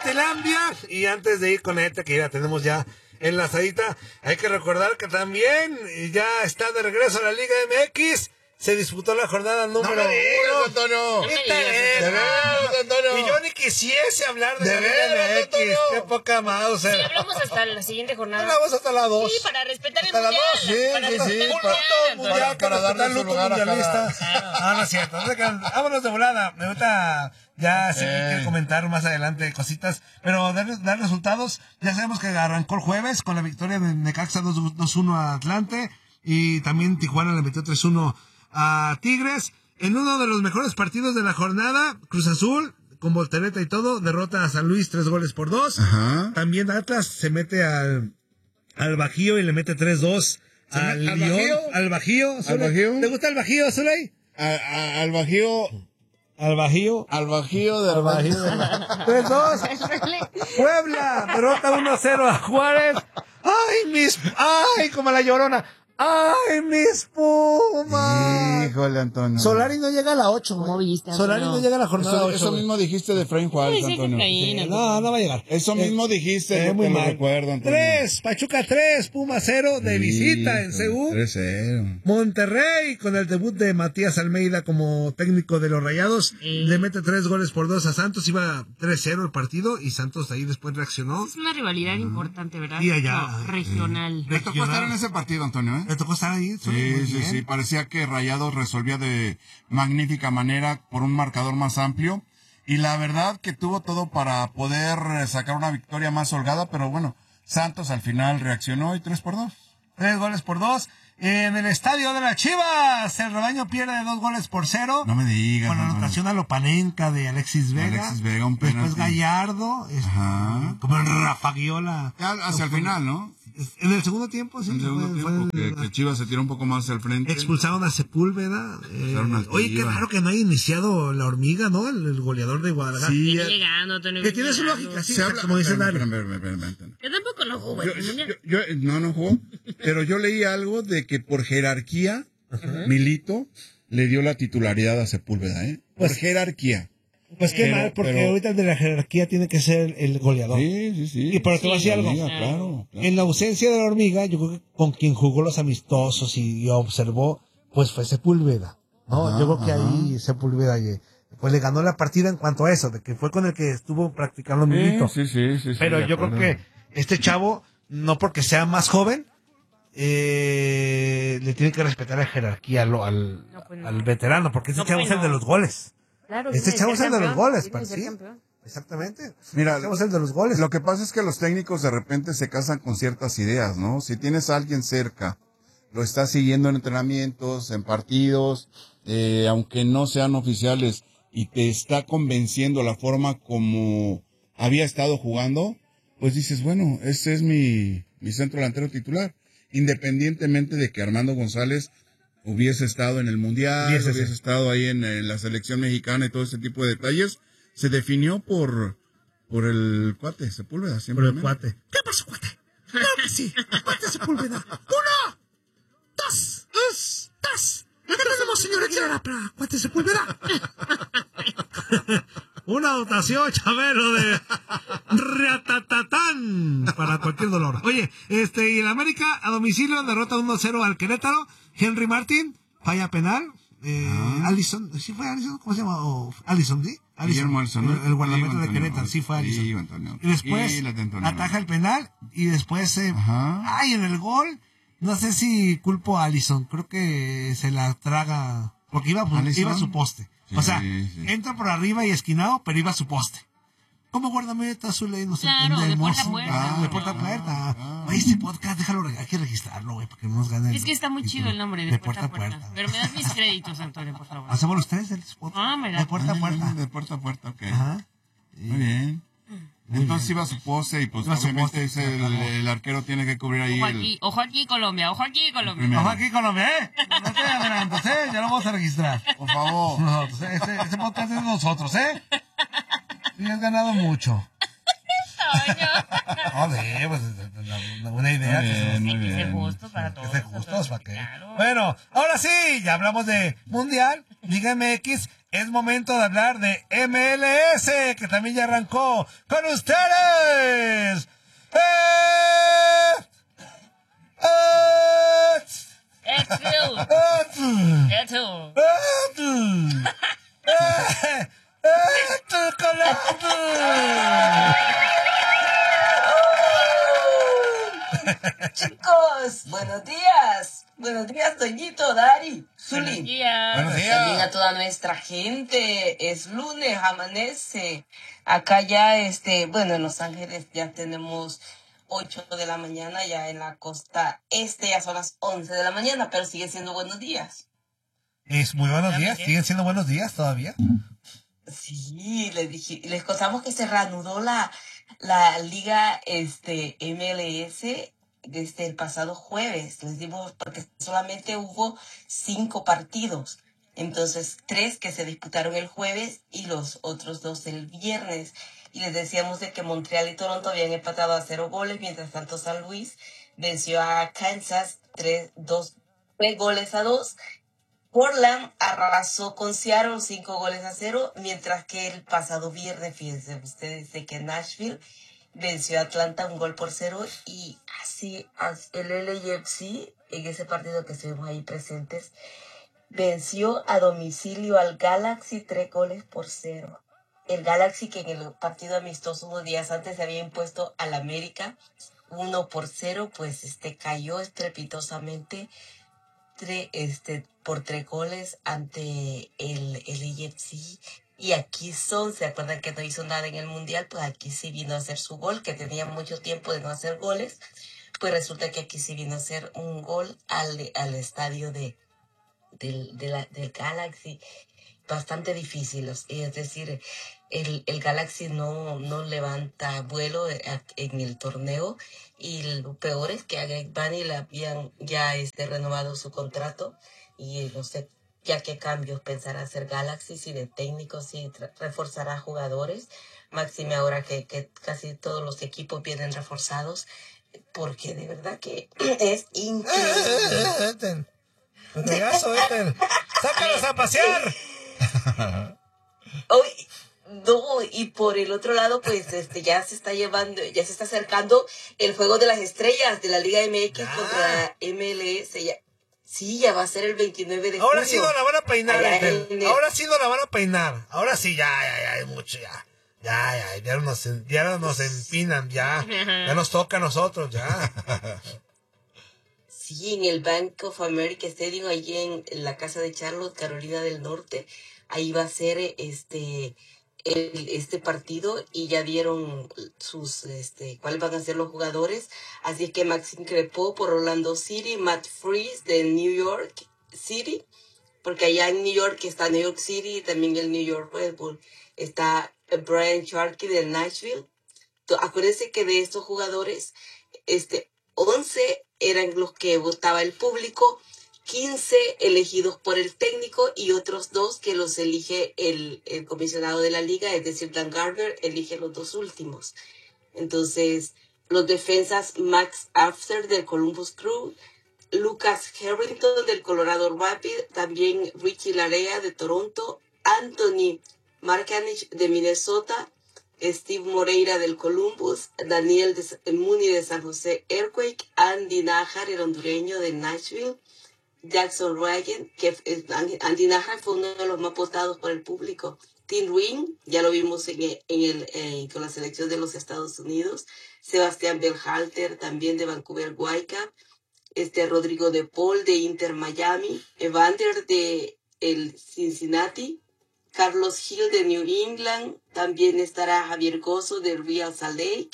Inutilandia. Y antes de ir con esta que ya tenemos ya enlazadita, hay que recordar que también ya está de regreso a la Liga MX. Se disputó la jornada número 1. Antonio. Y yo ni quisiese hablar de la Liga MX. Qué poca mouse. Sí, hablamos hasta la siguiente jornada. Hablamos hasta la 2. Sí, para respetar el mundial. Para darle su lugar mundialista. No es cierto. Vámonos de volada. Ahorita ya sí quiero comentar más adelante cositas. Pero dar resultados. Ya sabemos que arrancó el jueves con la victoria de Necaxa 2-1 a Atlante. Y también Tijuana le metió 3-1 a Tigres. En uno de los mejores partidos de la jornada, Cruz Azul, con voltereta y todo, derrota a San Luis 3-2. Ajá. También Atlas se mete al Bajío y le mete 3-2 al León. ¿Al Bajío? ¿Te gusta el Bajío, Zuley? Al Bajío. Al Bajío. Al Bajío de 3-2. Puebla derrota 1-0 a Juárez. ¡Ay, como la Llorona! ¡Ay, mis Pumas! Híjole, Antonio. Solari no llega a la 8. ¿Cómo viste, Solari no llega a la jornada 8. Eso mismo dijiste de Efraín Juárez, Antonio. No va a llegar. Eso mismo dijiste, muy mal. recuerdo, Antonio. 3, Pachuca 3, Puma 0 de visita en Seúl. 3-0. Monterrey, con el debut de Matías Almeida como técnico de los Rayados, le mete 3-2 a Santos. Iba 3-0 el partido y Santos ahí después reaccionó. Es una rivalidad importante, ¿verdad? Y allá. Regional. Le tocó estar en ese partido, Antonio, ¿eh? ¿Le tocó estar ahí? Sí. Parecía que Rayados resolvía de magnífica manera por un marcador más amplio. Y la verdad que tuvo todo para poder sacar una victoria más holgada. Pero bueno, Santos al final reaccionó y 3-2. 3-2. En el estadio de las Chivas, el rebaño pierde 2-0. No me digas. Con la anotación a Lopanenka de Alexis Vega. Un penalti. Después Gallardo. Como el Rafa Guiola. Hacia el final, ¿no? En el segundo tiempo, sí. En el segundo tiempo, que Chivas se tiró un poco más hacia el frente. Expulsaron a Sepúlveda. Oye, qué raro que no haya iniciado la hormiga, ¿no? El goleador de Guadalajara. Sí, llegando, que tiene su lógica, sí. Como dice Yo tampoco lo jugo. No jugó. Pero yo leí algo de que por jerarquía, Milito le dio la titularidad a Sepúlveda, ¿eh? Por jerarquía. Pues qué mal, porque ahorita el de la jerarquía tiene que ser el goleador. Sí. Y pero te voy a decir algo. Claro. En la ausencia de la hormiga, yo creo que con quien jugó los amistosos y observó, pues fue Sepúlveda, ¿no? Yo creo que ahí Sepúlveda pues le ganó la partida en cuanto a eso, de que fue con el que estuvo practicando Milito. Sí. Pero yo creo que este chavo, no porque sea más joven, le tiene que respetar la jerarquía al veterano, porque este chavo es el de los goles. Claro, este chavo es el de los goles, sí. Exactamente. Mira, este chavo es el de los goles. Lo que pasa es que los técnicos de repente se casan con ciertas ideas, ¿no? Si tienes a alguien cerca, lo estás siguiendo en entrenamientos, en partidos, aunque no sean oficiales, y te está convenciendo la forma como había estado jugando, pues dices, bueno, ese es mi centro delantero titular. Independientemente de que Armando González hubiese estado en el Mundial, hubiese estado ahí en la selección mexicana y todo ese tipo de detalles, se definió por el cuate, Sepúlveda, simplemente. Por el cuate. ¿Qué pasó, cuate? Claro que sí, cuate Sepúlveda. 1, 2, 3. ¿Qué tenemos, señora Aguilera, para cuate Sepúlveda? Una dotación, Chabelo, de Riatatatán para cualquier dolor. Oye, y el América a domicilio derrota 1-0 al Querétaro. Henry Martín falla penal. Allison, ¿sí fue Allison? ¿Cómo se llama? Allison, ¿sí? Guillermo Allison, ¿no? El guardameta de Querétaro, sí fue Allison. Sí, Antonio. Y después ataja el penal y después en el gol, no sé si culpo a Allison, creo que se la traga, porque iba a su poste. Sí, o sea, entra por arriba y esquinado, pero iba a su poste. ¿Cómo guardameta Azuley? No sé. Claro, de puerta a puerta. De puerta a puerta. Oye, este podcast, déjalo, hay que registrarlo, güey, porque no nos ganen. Es que está muy chido el nombre, de puerta a puerta. Pero me das mis créditos, Antonio, por favor. ¿Hacemos los tres del podcast? De puerta a puerta. De puerta a puerta, ok. Muy bien. Entonces iba a su poste y pues obviamente el arquero tiene que cubrir ahí. Ojo aquí, Colombia. Ojo aquí, Colombia, No te adelantes, ya lo vamos a registrar. Por favor. Nosotros, este podcast es de nosotros, Sí, has ganado mucho. Joder, pues una buena idea. Que sea justo para todos. Que sea justo, ¿para qué? Claro. Bueno, ahora sí, ya hablamos de Mundial, Liga MX. es momento de hablar de MLS, que también ya arrancó con ustedes. Chicos, buenos días. Buenos días, Toñito, Dari, Zuli. Buenos días. Buenos días. También a toda nuestra gente. Es lunes, amanece. Acá ya, bueno, en Los Ángeles ya tenemos 8 de la mañana, ya en la costa este ya son las 11 de la mañana, pero sigue siendo buenos días. Es muy buenos días, siguen siendo buenos días todavía. Sí, les contamos que se reanudó la liga MLS desde el pasado jueves. Les dimos porque solamente hubo 5 partidos. Entonces 3 que se disputaron el jueves y los otros 2 el viernes. Y les decíamos de que Montreal y Toronto habían empatado a 0 goles, mientras tanto San Luis venció a Kansas 3 goles a 2. Portland arrasó con Seattle 5 goles a 0, mientras que el pasado viernes, fíjense ustedes, de que Nashville venció a Atlanta 1-0, y así el LAFC, en ese partido que estuvimos ahí presentes, venció a domicilio al Galaxy 3-0. El Galaxy, que en el partido amistoso unos días antes se había impuesto al América 1-0, pues cayó estrepitosamente por 3 goles ante el AFC. Y aquí ¿se acuerdan que no hizo nada en el Mundial? Pues aquí sí vino a hacer su gol, que tenía mucho tiempo de no hacer goles. Pues resulta que aquí sí vino a hacer un gol al estadio del Galaxy. Bastante difícil, es decir, el Galaxy no levanta vuelo en el torneo, y lo peor es que a Greg Vanney le habían ya renovado su contrato, y no sé ya qué cambios pensará hacer Galaxy, si de técnico, si reforzará jugadores, máxime ahora que casi todos los equipos vienen reforzados, porque de verdad que es increíble. ¡Sácalos a pasear! No, y por el otro lado, pues ya se está acercando el juego de las estrellas de la Liga MX contra MLS. Ya va a ser el 29 de junio. Ahora sí no la van a peinar, ahora sí no la van a peinar. Ahora sí, ya es mucho, ya nos empinan, ya nos toca a nosotros, ya. Sí, en el Bank of America Stadium, allí en la casa de Charlotte, Carolina del Norte, ahí va a ser este partido, y ya dieron sus cuáles van a ser los jugadores. Así es que Maxime Crepeau por Orlando City, Matt Freese de New York City, porque allá en New York está New York City y también el New York Red Bull. Está Brian Sharkey de Nashville. Acuérdense que de estos jugadores 11 eran los que votaba el público, 15 elegidos por el técnico, y otros 2 que los elige el comisionado de la liga, es decir, Dan Gardner elige los 2 últimos. Entonces, los defensas Max After del Columbus Crew, Lucas Harrington del Colorado Rapid, también Richie Larea de Toronto, Anthony Markanich de Minnesota, Steve Moreira del Columbus, Daniel Mooney de San José Earthquake, Andy Najar, el hondureño de Nashville, Jackson Ryan, que Andy Najar fue uno de los más votados por el público. Tim Wing, ya lo vimos con la selección de los Estados Unidos. Sebastián Berhalter, también de Vancouver Whitecaps. Rodrigo de Paul de Inter Miami. Evander de el Cincinnati. Carlos Hill de New England. También estará Javier Gozo de Real Salt Lake.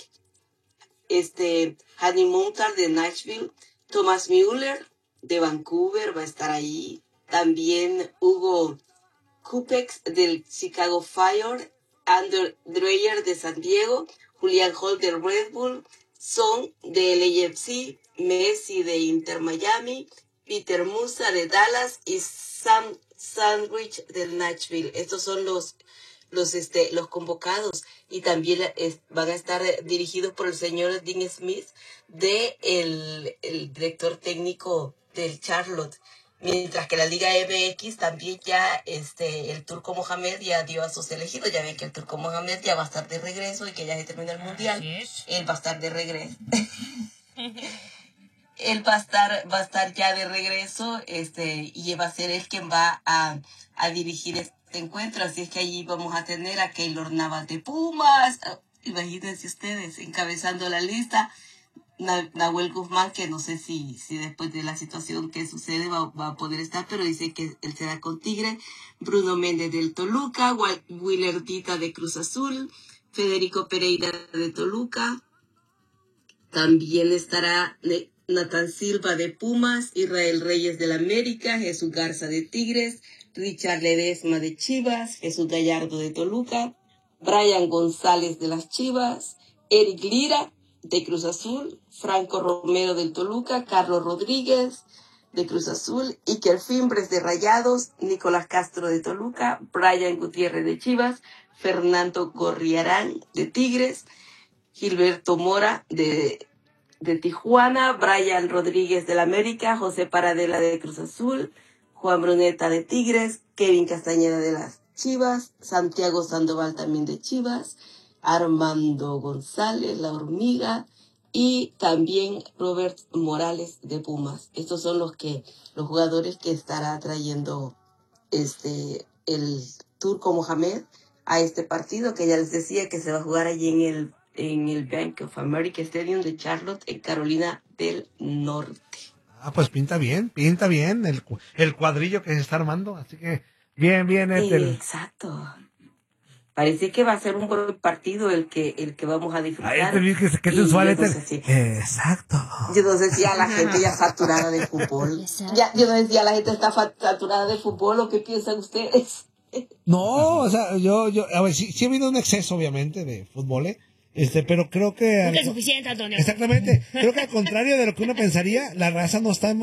Hanny Montar de Nashville. Thomas Müller de Vancouver va a estar ahí. También Hugo Kupex del Chicago Fire. Andrew Dreyer de San Diego. Julian Holt del Red Bull. Son del AFC. Messi de Inter Miami. Peter Musa de Dallas y Sam Sandwich del Nashville. Estos son los convocados, y también van a estar dirigidos por el señor Dean Smith, el director técnico del Charlotte. Mientras que la Liga MX también ya, el Turco Mohamed ya dio a sus elegidos. Ya ven que el Turco Mohamed ya va a estar de regreso y que ya se termina el Mundial. Él va a estar de regreso. Él va a estar ya de regreso, y va a ser él quien va a dirigir este encuentro. Así es que allí vamos a tener a Keylor Navas de Pumas. Imagínense ustedes, encabezando la lista. Nahuel Guzmán, que no sé si después de la situación que sucede va a poder estar, pero dice que él será con Tigre. Bruno Méndez del Toluca, Willer Tita de Cruz Azul, Federico Pereira de Toluca. También estará Nathan Silva de Pumas, Israel Reyes del América, Jesús Garza de Tigres, Richard Ledesma de Chivas, Jesús Gallardo de Toluca, Brian González de las Chivas, Eric Lira de Cruz Azul, Franco Romero del Toluca, Carlos Rodríguez de Cruz Azul, Iker Fimbres de Rayados, Nicolás Castro de Toluca, Brian Gutiérrez de Chivas, Fernando Gorriarán de Tigres, Gilberto Mora de Tijuana, Brian Rodríguez del América, José Paradela de Cruz Azul, Juan Bruneta de Tigres, Kevin Castañeda de las Chivas, Santiago Sandoval también de Chivas, Armando González, La Hormiga, y también Robert Morales de Pumas. Estos son los jugadores que estará trayendo el Turco Mohamed a este partido, que ya les decía que se va a jugar allí en el Bank of America Stadium de Charlotte, en Carolina del Norte. Pues pinta bien el cuadrillo que se está armando, así que bien, Ethel. Exacto. Parece que va a ser un buen partido el que vamos a disfrutar. Qué sensual, Ethel. Exacto. Yo no sé si a la gente ya saturada de fútbol. Yo no sé si a la gente está saturada de fútbol, o qué piensan ustedes. No, o sea, yo, a ver, sí ha habido un exceso, obviamente, de fútbol, pero creo que... Nunca es suficiente, Antonio. Exactamente. Creo que al contrario de lo que uno pensaría, la raza no está,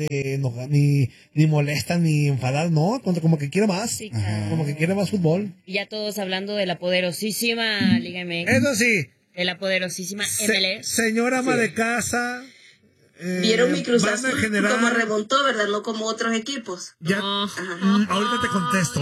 ni molesta, ni enfadada, no, como que quiere más. Sí, claro. Como que quiere más fútbol. Y ya todos hablando de la poderosísima Liga MX. Eso sí. De la poderosísima MLS. Señora ama de casa. ¿Vieron mi Cruz Azul general, como remontó, verdad? No como otros equipos. Ya, ahorita te contesto,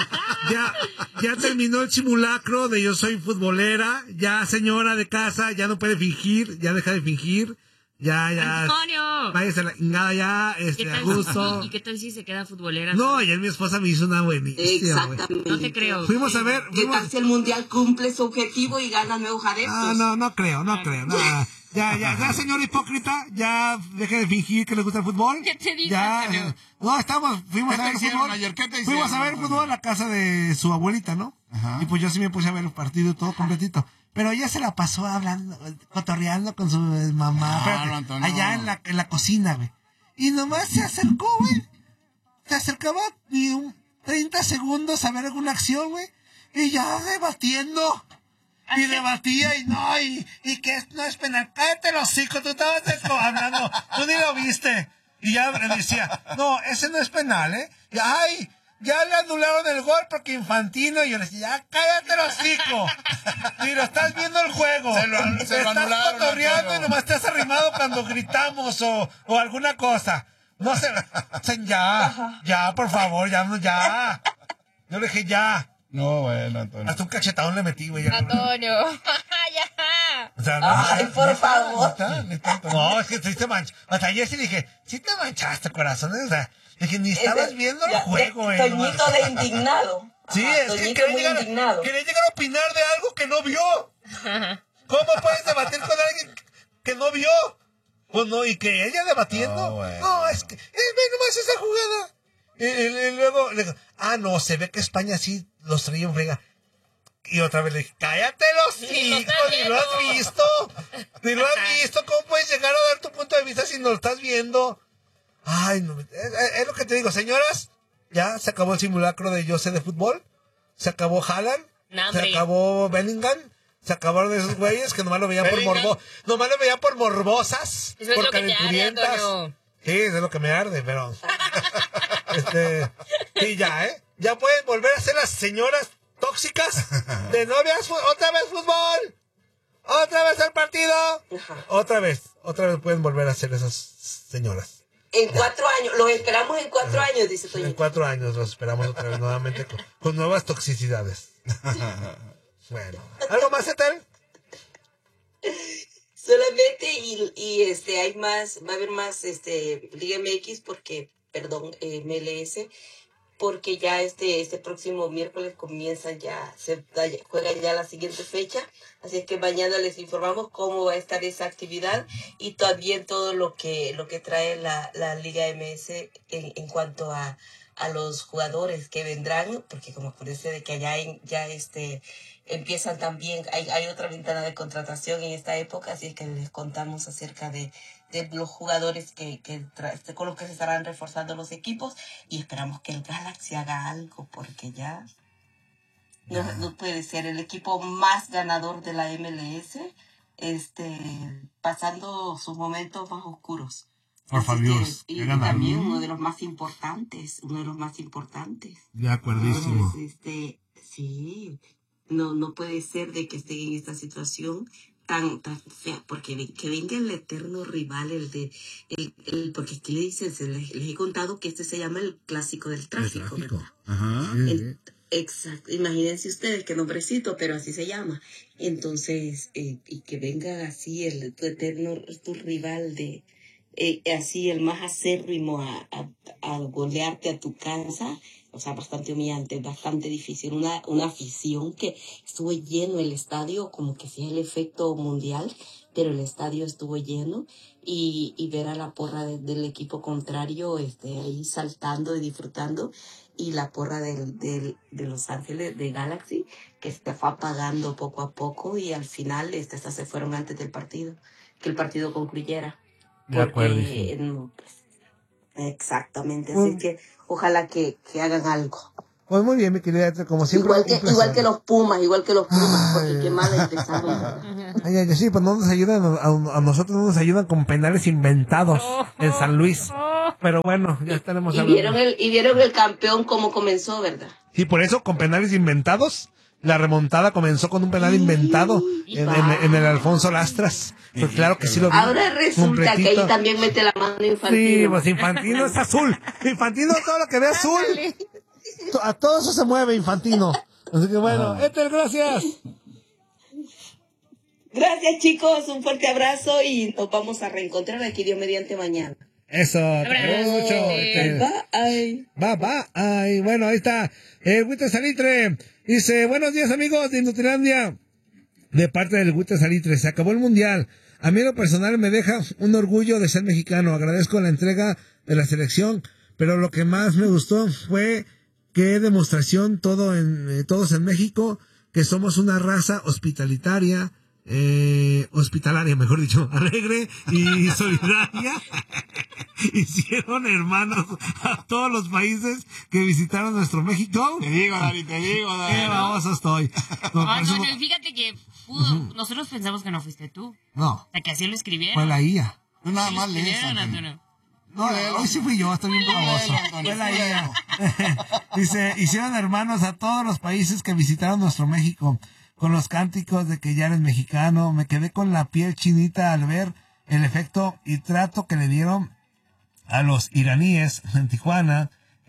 Ya terminó el simulacro de yo soy futbolera. Ya, señora de casa, ya no puede fingir, ya deja de fingir. Ya. ¡Antonio! Váyase la chingada ya, a gusto. ¿Y qué tal si se queda futbolera? No, ayer mi esposa me hizo una buenísima. Exactamente. No te creo. Fuimos a ver. ¿Qué tal si el Mundial cumple su objetivo y gana nuevos adeptos? No creo. Nada. Ya, señor hipócrita, ya deje de fingir que le gusta el fútbol. ¿Qué te digo? Ya, fuimos a ver fútbol. Ayer? ¿Qué te Fuimos a ver fútbol a la casa de su abuelita, ¿no? Ajá. Y pues yo sí me puse a ver el partido todo completito. Pero ella se la pasó hablando, cotorreando con su mamá. Allá en la cocina, güey. Y nomás se acercó, güey. Se acercaba y 30 segundos a ver alguna acción, güey. Y ya debatiendo. Y debatía y que no es penal. Cállate los hocico, tú estabas hablando, tú ni lo viste. Y ya le decía, no, ese no es penal, Y, ya le anularon el gol porque Infantino. Y yo le decía, ya cállate los hocico. Y lo estás viendo el juego. Se lo estás anularon, cotorreando y nomás te has arrimado cuando gritamos o alguna cosa. No sé, ya, por favor, ya. Yo le dije, ya. No, bueno, Antonio. Hasta un cachetadón le metí, güey. Antonio, ya. O sea, Ay, por favor. No, es que sí te manchaste. O sea, ayer sí dije, sí te manchaste, corazón. O sea, dije, ni estabas viendo el juego, Toñito de indignado. Sí, es que quería llegar a opinar de algo que no vio. ¿Cómo puedes debatir con alguien que no vio? Pues no, y que ella debatiendo. No, es que, ve nomás esa jugada. Y luego le digo, no, se ve que España sí los traía en frega. Y otra vez le dije, cállate los hijos, ni lo has visto. Ni lo has visto. ¿Cómo puedes llegar a dar tu punto de vista si no lo estás viendo? Ay, no, es lo que te digo, señoras. Ya se acabó el simulacro de yo sé de fútbol. Se acabó Haaland. Se acabó Bellingham. Se acabaron esos güeyes que nomás lo veían por nomás lo veían por morbosas. Eso por es lo que te arde, Antonio. Sí, eso es lo que me arde, pero... sí, ya, ya pueden volver a ser las señoras tóxicas de novias. Otra vez fútbol. Otra vez el partido. Otra vez pueden volver a ser esas señoras. En 4 años, los esperamos en 4 años, dice Toño. En 4 años los esperamos otra vez nuevamente con nuevas toxicidades. Bueno, ¿algo más, Ethel? Solamente y hay más, va a haber más Liga MX MLS, porque ya este próximo miércoles comienza ya, juega ya la siguiente fecha, así es que mañana les informamos cómo va a estar esa actividad y también todo lo que trae la Liga MS en cuanto a los jugadores que vendrán, porque como parece de que allá empiezan también, hay otra ventana de contratación en esta época, así es que les contamos acerca de los jugadores con los que se estarán reforzando los equipos y esperamos que el Galaxy haga algo porque ya no puede ser el equipo más ganador de la MLS pasando sus momentos más oscuros. Por favor, y también uno de los más importantes. De acuerdísimo. Entonces, sí, no puede ser de que estén en esta situación tan fea, porque que venga el eterno rival, porque aquí le dicen, les he contado que se llama el clásico del tráfico. Ajá. Exacto, imagínense ustedes qué nombrecito, pero así se llama. Entonces, y que venga así tu rival así el más acérrimo a golearte a tu casa, o sea, bastante humillante, bastante difícil. Una afición que estuvo lleno el estadio, como que sea el efecto mundial, pero el estadio estuvo lleno y ver a la porra del equipo contrario ahí saltando y disfrutando, y la porra de Los Ángeles, de Galaxy, que se fue apagando poco a poco y al final estas se fueron antes del partido, que el partido concluyera. De acuerdo. Exactamente, así que ojalá que hagan algo. Pues muy bien, mi querida Ethel, como siempre. Igual que los Pumas, porque qué mal empezaron. Ay, sí, pues no nos ayudan, a nosotros no nos ayudan con penales inventados en San Luis. Pero bueno, ya estaremos hablando. Y vieron el campeón cómo comenzó, ¿verdad? Sí, por eso, con penales inventados. La remontada comenzó con un penal inventado en el Alfonso Lastras. Pues claro que sí lo vi. Ahora resulta que ahí también mete la mano Infantino. Sí, pues Infantino es azul. Infantino, todo lo que ve azul. A todo eso se mueve Infantino. Así que bueno, Ethel, gracias. Gracias, chicos. Un fuerte abrazo y nos vamos a reencontrar aquí Dios mediante mañana. Eso, mucho. Bye. Bueno, ahí está. Huite Salitre dice: buenos días, amigos de Nutilandia. De parte del Huite Salitre, se acabó el mundial. A mí, lo personal, me deja un orgullo de ser mexicano. Agradezco la entrega de la selección, pero lo que más me gustó fue que demostración todos en México, que somos una raza hospitalaria, mejor dicho, alegre y solidaria. Hicieron hermanos a todos los países que visitaron nuestro México. Te digo, Dari. Qué baboso estoy. Fíjate que nosotros pensamos que no fuiste tú. No. O sea, que así lo escribieron. Fue la IA. No, nada más lees. No, hoy sí fui yo, estoy bien famoso. Fue la IA. Dice: hicieron hermanos a todos los países que visitaron nuestro México. Con los cánticos de que ya eres mexicano, me quedé con la piel chinita al ver el efecto y trato que le dieron a los iraníes en Tijuana.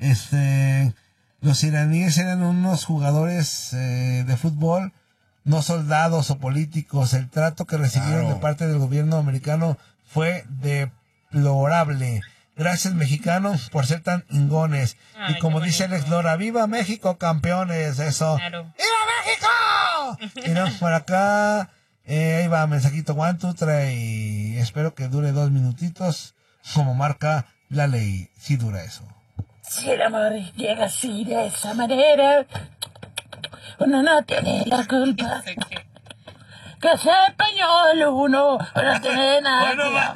Los iraníes eran unos jugadores de fútbol, no soldados o políticos. El trato que recibieron de parte del gobierno americano fue deplorable. Gracias, mexicanos, por ser tan ingones. Y como dice Alex Lora, ¡viva México, campeones! Eso. Claro. ¡Viva México! Y no, por acá, ahí va, mensajito 1, 2, 3. Y espero que dure 2 minutitos, como marca la ley. Sí dura eso. Si el amor llega así, de esa manera, uno no tiene la culpa. Que sea español uno, no tiene nada.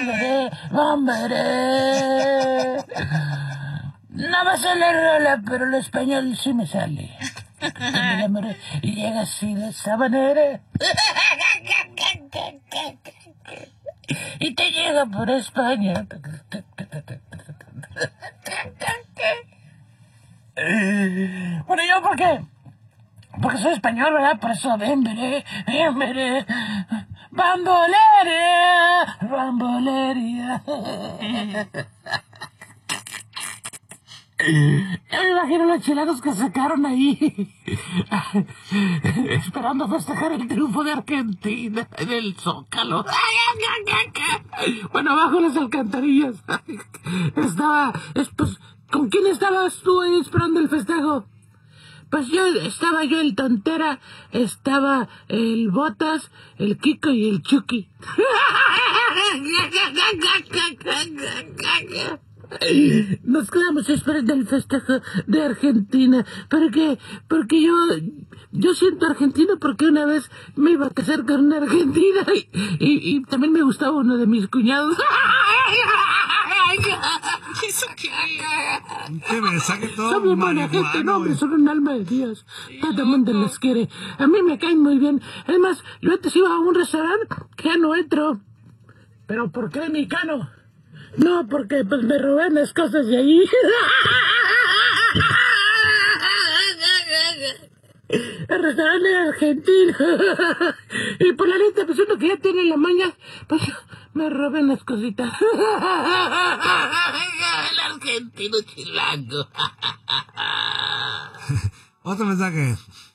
Hombre. No me sale rola, pero el español sí me sale. Y llega así de esa manera. Y te llega por España. Bueno, ¿yo por qué? Porque soy español, ¿verdad? Por eso, ven, veré. Bambolería, bambolería. Yo me imagino los chilenos que sacaron ahí esperando festejar el triunfo de Argentina en el Zócalo. Bueno, abajo las alcantarillas. Pues, ¿con quién estabas tú ahí esperando el festejo? Pues estaba yo el Tontera, estaba el Botas, el Kiko y el Chucky. Nos quedamos esperando el festejo de Argentina. Porque yo siento argentino porque una vez me iba a casar con una argentina y también me gustaba uno de mis cuñados. ¡Qué mensaje todo! Son bien buena gente, no, hombre, son un alma de Dios. Todo el mundo les quiere. A mí me caen muy bien. Es más, yo antes iba a un restaurante que ya no entro. ¿Pero por qué, mexicano? No, porque pues me robé las cosas de ahí. El restaurante argentino. Y por la lista, pues uno que ya tiene la maña, pues me robé unas cositas. El argentino chilango. Otro mensaje.